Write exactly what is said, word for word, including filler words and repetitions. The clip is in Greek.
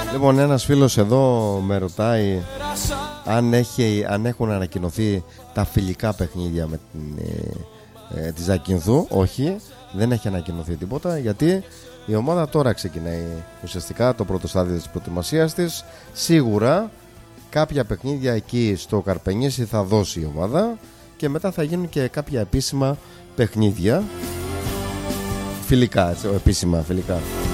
Λοιπόν, ένας φίλος εδώ με ρωτάει αν, έχει, αν έχουν ανακοινωθεί τα φιλικά παιχνίδια με την, ε, ε, τη Ζακυνθού. Όχι, δεν έχει ανακοινωθεί τίποτα, γιατί η ομάδα τώρα ξεκινάει ουσιαστικά το πρώτο στάδιο της προετοιμασίας της. Σίγουρα κάποια παιχνίδια εκεί στο Καρπενήσι θα δώσει η ομάδα και μετά θα γίνουν και κάποια επίσημα παιχνίδια φιλικά, έτσι, επίσημα φιλικά.